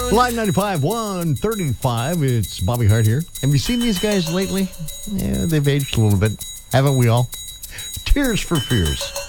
Line 95, 135. It's Bobby Hart here. Have you seen these guys lately? Yeah, they've aged a little bit. Haven't we all? Tears for Fears.